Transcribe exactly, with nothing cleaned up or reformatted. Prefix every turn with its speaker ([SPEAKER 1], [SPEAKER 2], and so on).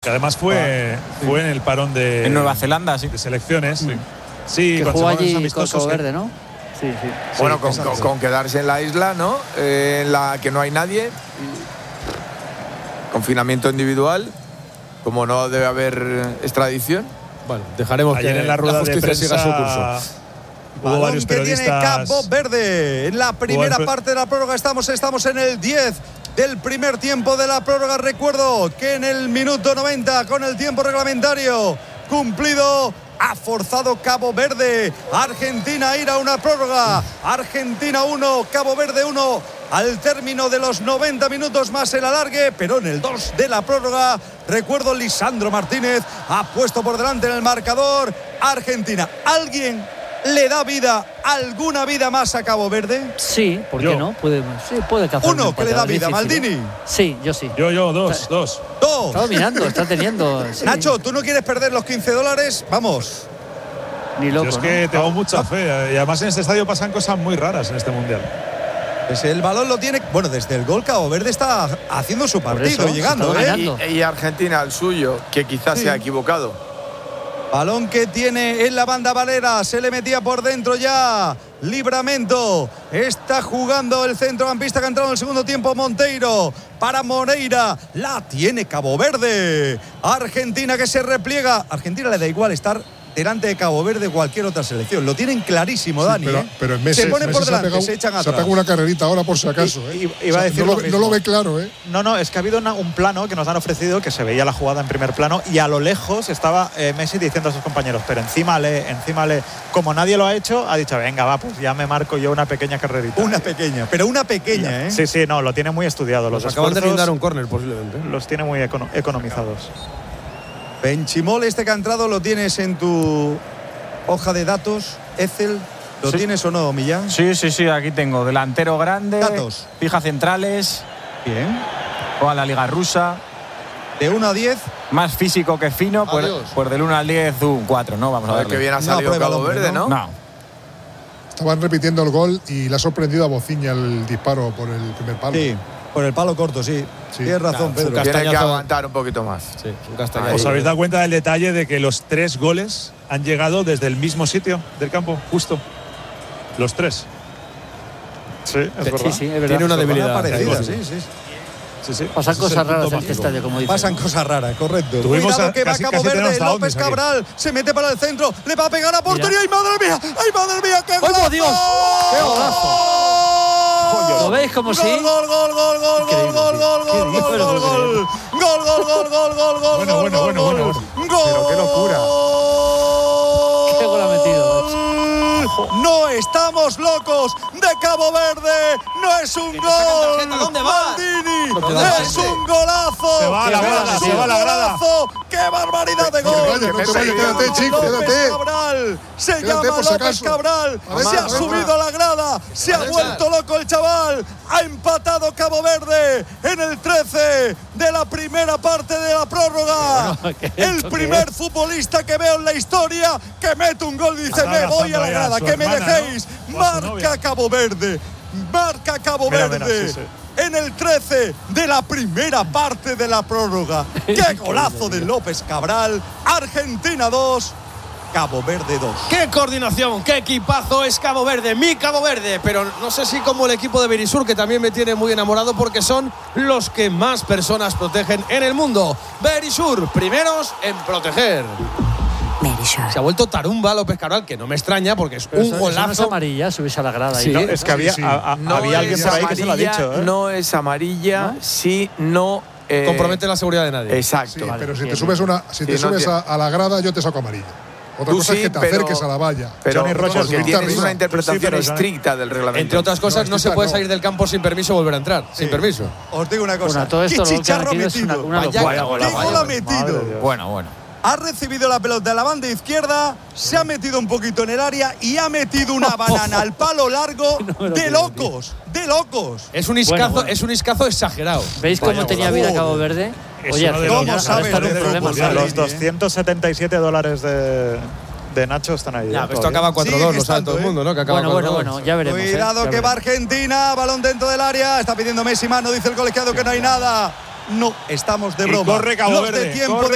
[SPEAKER 1] Que además fue, ah, sí. fue en el parón de…
[SPEAKER 2] En Nueva Zelanda, sí.
[SPEAKER 1] De selecciones.
[SPEAKER 3] Mm.
[SPEAKER 1] Sí,
[SPEAKER 3] que jugó allí con Cabo Verde, ¿no?
[SPEAKER 4] Sí, sí.
[SPEAKER 5] Bueno,
[SPEAKER 4] sí,
[SPEAKER 5] con,
[SPEAKER 4] con,
[SPEAKER 5] con, con quedarse en la isla, ¿no? Eh, en la que no hay nadie. Confinamiento individual. Como no debe haber extradición.
[SPEAKER 6] Bueno, dejaremos
[SPEAKER 1] Ayer
[SPEAKER 6] que
[SPEAKER 1] en la rueda
[SPEAKER 6] la justicia
[SPEAKER 1] de prensa
[SPEAKER 6] siga su curso.
[SPEAKER 7] Hubo varios que tiene Cabo Verde. En la primera parte de la prórroga estamos, estamos en el diez del primer tiempo de la prórroga. Recuerdo que en el minuto noventa, con el tiempo reglamentario cumplido, ha forzado Cabo Verde. Argentina a ir a una prórroga. Argentina uno, Cabo Verde uno. Al término de los noventa minutos más el alargue, pero en el dos de la prórroga, recuerdo, Lisandro Martínez ha puesto por delante en el marcador Argentina. ¿Alguien le da vida, alguna vida más a Cabo Verde?
[SPEAKER 3] Sí, ¿por
[SPEAKER 1] yo.
[SPEAKER 3] qué no? Puede, sí, puede cazar.
[SPEAKER 7] Uno que le da vida, Maldini.
[SPEAKER 3] Sí, yo sí.
[SPEAKER 1] Yo, yo, dos, dos.
[SPEAKER 7] Dos.
[SPEAKER 3] Está dominando, está teniendo. Sí.
[SPEAKER 7] Nacho, ¿tú no quieres perder los quince dólares? Vamos.
[SPEAKER 3] Ni loco.
[SPEAKER 1] Yo es que
[SPEAKER 3] ¿no?
[SPEAKER 1] tengo mucha fe. Y además en este estadio pasan cosas muy raras en este mundial.
[SPEAKER 7] Pues el balón lo tiene. Bueno, desde el gol Cabo Verde está haciendo su partido, eso, llegando, ¿eh?
[SPEAKER 5] Y, y Argentina al suyo, que quizás
[SPEAKER 7] sí.
[SPEAKER 5] se ha equivocado.
[SPEAKER 7] Balón que tiene en la banda Valera, se le metía por dentro ya. Libramento, está jugando el centrocampista que ha entrado en el segundo tiempo, Monteiro. Para Moreira, la tiene Cabo Verde. Argentina que se repliega. Argentina le da igual estar delante de Cabo Verde cualquier otra selección. Lo tienen clarísimo, Dani.
[SPEAKER 8] Sí, pero,
[SPEAKER 7] ¿eh?
[SPEAKER 8] pero en Messi,
[SPEAKER 7] se ponen
[SPEAKER 8] Messi
[SPEAKER 7] por delante,
[SPEAKER 8] se, pegado,
[SPEAKER 7] se echan atrás.
[SPEAKER 8] Se ha pegado una carrerita ahora por si acaso.
[SPEAKER 9] Y,
[SPEAKER 8] ¿eh?
[SPEAKER 9] y, iba a decir
[SPEAKER 8] no,
[SPEAKER 9] lo
[SPEAKER 8] lo, no lo ve claro, ¿eh?
[SPEAKER 9] No, no, es que ha habido una, un plano que nos han ofrecido que se veía la jugada en primer plano y a lo lejos estaba eh, Messi diciendo a sus compañeros, pero encima le, encima le, como nadie lo ha hecho, ha dicho, venga, va, pues ya me marco yo una pequeña carrerita.
[SPEAKER 7] Una pequeña, pero una pequeña, ¿eh?
[SPEAKER 9] Sí, sí, no, lo tiene muy estudiado. Los
[SPEAKER 6] Nos acaban de brindar un córner, posiblemente.
[SPEAKER 9] Los tiene muy econo economizados.
[SPEAKER 7] Benchimol, este que ha entrado, lo tienes en tu hoja de datos, Excel. ¿Lo
[SPEAKER 2] sí.
[SPEAKER 7] tienes o no, Millán?
[SPEAKER 2] Sí, sí, sí, aquí tengo. Delantero grande.
[SPEAKER 7] Datos.
[SPEAKER 2] Fija centrales.
[SPEAKER 7] Bien.
[SPEAKER 2] Juega en la Liga Rusa.
[SPEAKER 7] De uno a diez.
[SPEAKER 2] Más físico que fino. Pues, pues del uno al diez, un cuatro, ¿no? Vamos a ver.
[SPEAKER 5] Que bien ha salido no, Cabo Verde, ¿no?
[SPEAKER 2] No.
[SPEAKER 8] Estaban repitiendo el gol y le ha sorprendido a Bociña el disparo por el primer palo.
[SPEAKER 7] Sí, por el palo corto, sí. sí. Tienes razón,
[SPEAKER 5] claro,
[SPEAKER 7] Pedro.
[SPEAKER 5] Tiene que aguantar un poquito más.
[SPEAKER 6] Sí, un
[SPEAKER 1] ¿Os habéis dado cuenta del detalle de que los tres goles han llegado desde el mismo sitio del campo? Justo. Los tres.
[SPEAKER 9] Sí, es verdad.
[SPEAKER 3] Sí, sí, es verdad.
[SPEAKER 6] Tiene una debilidad
[SPEAKER 7] parecida, sí, sí.
[SPEAKER 1] Sí, sí.
[SPEAKER 3] Pasan
[SPEAKER 1] Ese
[SPEAKER 3] cosas
[SPEAKER 1] es
[SPEAKER 3] raras en
[SPEAKER 1] mágico.
[SPEAKER 3] este estadio, como dice.
[SPEAKER 7] Pasan cosas raras, correcto.
[SPEAKER 1] Tuvimos
[SPEAKER 7] Cuidado
[SPEAKER 1] a,
[SPEAKER 7] que va
[SPEAKER 1] casi,
[SPEAKER 7] Cabo
[SPEAKER 1] casi
[SPEAKER 7] Verde,
[SPEAKER 1] a
[SPEAKER 7] López Cabral se mete para el centro, le va a pegar a portería. ¡Ay, madre mía! ¡Ay, madre mía! ¡Qué golazo!
[SPEAKER 3] ¡Oh, Dios! ¡Qué golazo! ¿Lo veis como sí?
[SPEAKER 7] Gol, gol, gol, gol, gol, gol, gol, gol, gol, gol, gol, gol, gol, gol, gol, gol, gol, gol,
[SPEAKER 1] Bueno, bueno, bueno, bueno, bueno.
[SPEAKER 5] Pero qué locura.
[SPEAKER 3] Qué gol ha metido.
[SPEAKER 7] No estamos locos de Cabo Verde. No es un gol.
[SPEAKER 4] ¿Dónde va?
[SPEAKER 7] Maldini. Es un golazo.
[SPEAKER 1] Se va a la grada, se va a la grada.
[SPEAKER 7] ¡Qué barbaridad de
[SPEAKER 8] No te
[SPEAKER 7] gol!
[SPEAKER 8] vayas, no te vayas, quédate, chico,
[SPEAKER 7] López
[SPEAKER 8] quédate.
[SPEAKER 7] Cabral. Se
[SPEAKER 8] Quédate
[SPEAKER 7] llama
[SPEAKER 8] por si
[SPEAKER 7] López
[SPEAKER 8] acaso.
[SPEAKER 7] Cabral.
[SPEAKER 8] A ver,
[SPEAKER 7] Se
[SPEAKER 8] a
[SPEAKER 7] ha
[SPEAKER 8] ver,
[SPEAKER 7] subido a la grada. Se ha vuelto loco el chaval. Ha empatado Cabo Verde en el trece de la primera parte de la prórroga.
[SPEAKER 3] Bueno, ¿qué
[SPEAKER 7] el
[SPEAKER 3] esto
[SPEAKER 7] primer
[SPEAKER 3] qué es?
[SPEAKER 7] futbolista que veo en la historia que mete un gol y dice,
[SPEAKER 1] Está
[SPEAKER 7] me voy a la
[SPEAKER 1] abrazando
[SPEAKER 7] grada,
[SPEAKER 1] ya a su
[SPEAKER 7] que me
[SPEAKER 1] hermana,
[SPEAKER 7] dejéis.
[SPEAKER 1] ¿no? O a su
[SPEAKER 7] Marca
[SPEAKER 1] novia.
[SPEAKER 7] Cabo Verde. Marca Cabo
[SPEAKER 9] Mira,
[SPEAKER 7] Verde.
[SPEAKER 9] mira, sí, sí.
[SPEAKER 7] En el trece de la primera parte de la prórroga. ¡Qué golazo de López Cabral! Argentina dos, Cabo Verde dos.
[SPEAKER 6] ¡Qué coordinación! ¡Qué equipazo es Cabo Verde! Mi Cabo Verde. Pero no sé si como el equipo de Berisur, que también me tiene muy enamorado porque son los que más personas protegen en el mundo. Berisur, primeros en proteger. Se ha vuelto tarumba López Cabral, que no me extraña porque es
[SPEAKER 3] Pero
[SPEAKER 6] un
[SPEAKER 3] eso, eso
[SPEAKER 6] golazo.
[SPEAKER 3] no es amarilla, subirse a la grada.
[SPEAKER 6] Sí,
[SPEAKER 3] y no,
[SPEAKER 9] Es que había,
[SPEAKER 8] sí.
[SPEAKER 9] a- a-
[SPEAKER 5] No
[SPEAKER 9] había alguien
[SPEAKER 5] es
[SPEAKER 9] por ahí que se lo ha
[SPEAKER 5] amarilla,
[SPEAKER 9] dicho. ¿eh?
[SPEAKER 5] No es amarilla,
[SPEAKER 3] ¿No?
[SPEAKER 5] sí, no. eh,
[SPEAKER 6] compromete la seguridad de nadie.
[SPEAKER 5] Exacto.
[SPEAKER 8] Sí,
[SPEAKER 3] Vale,
[SPEAKER 8] pero si
[SPEAKER 3] bien,
[SPEAKER 8] te subes, una, si
[SPEAKER 5] Sí,
[SPEAKER 8] te
[SPEAKER 5] no
[SPEAKER 8] subes
[SPEAKER 5] tiene-
[SPEAKER 8] a, a la grada, yo te saco amarilla. Otra
[SPEAKER 5] Tú
[SPEAKER 8] cosa
[SPEAKER 5] sí,
[SPEAKER 8] es que te
[SPEAKER 5] pero-
[SPEAKER 8] acerques a la valla.
[SPEAKER 5] Pero
[SPEAKER 9] Johnny Rogers,
[SPEAKER 5] porque
[SPEAKER 8] no.
[SPEAKER 5] tienes
[SPEAKER 8] Arriba.
[SPEAKER 5] una interpretación
[SPEAKER 9] Sí, pero Johnny-
[SPEAKER 5] estricta del reglamento.
[SPEAKER 6] Entre otras cosas,
[SPEAKER 8] No,
[SPEAKER 6] no, se
[SPEAKER 8] esta
[SPEAKER 6] puede
[SPEAKER 8] no.
[SPEAKER 6] salir del campo sin permiso y volver a entrar. Sin permiso.
[SPEAKER 7] Os digo una cosa.
[SPEAKER 3] Bueno, todo esto
[SPEAKER 7] ¡Qué
[SPEAKER 3] lo que ha
[SPEAKER 7] chicharro
[SPEAKER 3] metido es una,
[SPEAKER 7] metido!
[SPEAKER 3] una
[SPEAKER 6] Vaya
[SPEAKER 3] locura.
[SPEAKER 6] golazo.
[SPEAKER 7] ¡Qué gol ha metido!
[SPEAKER 2] Bueno, bueno.
[SPEAKER 7] Ha recibido la pelota de la banda izquierda, se ha metido un poquito en el área y ha metido una banana al palo largo
[SPEAKER 3] No me lo
[SPEAKER 7] de
[SPEAKER 3] creo,
[SPEAKER 7] locos, de locos.
[SPEAKER 6] Es un iscazo,
[SPEAKER 3] Bueno, bueno.
[SPEAKER 6] es un iscazo exagerado.
[SPEAKER 3] ¿Veis cómo
[SPEAKER 1] Vaya
[SPEAKER 3] tenía
[SPEAKER 7] golazo.
[SPEAKER 3] vida Cabo Verde?
[SPEAKER 1] Es
[SPEAKER 3] Oye,
[SPEAKER 1] uno de
[SPEAKER 3] Argentina
[SPEAKER 1] los-
[SPEAKER 7] ¿Cómo
[SPEAKER 3] ahora
[SPEAKER 7] sabe
[SPEAKER 3] está en
[SPEAKER 7] de
[SPEAKER 3] un problema
[SPEAKER 7] fútbol?
[SPEAKER 3] serio.
[SPEAKER 9] Los doscientos setenta y siete dólares de, de Nacho están ahí.
[SPEAKER 6] Ya,
[SPEAKER 9] ¿eh?
[SPEAKER 6] pero esto
[SPEAKER 9] Todavía.
[SPEAKER 6] acaba cuatro dos,
[SPEAKER 7] Sigue
[SPEAKER 6] lo sabe
[SPEAKER 7] estando,
[SPEAKER 6] todo el
[SPEAKER 7] ¿eh?
[SPEAKER 6] mundo, ¿no? Que acaba
[SPEAKER 3] Bueno, bueno,
[SPEAKER 6] cuatro dos.
[SPEAKER 3] bueno, ya veremos. ¿eh?
[SPEAKER 7] Cuidado
[SPEAKER 3] Ya
[SPEAKER 7] que va
[SPEAKER 3] veremos.
[SPEAKER 7] Argentina, balón dentro del área, está pidiendo Messi mano, dice el colegiado que no hay nada. No, estamos de
[SPEAKER 1] Y
[SPEAKER 7] broma.
[SPEAKER 1] corre Cabo
[SPEAKER 7] Los de
[SPEAKER 1] Verde,
[SPEAKER 7] tiempo
[SPEAKER 1] corre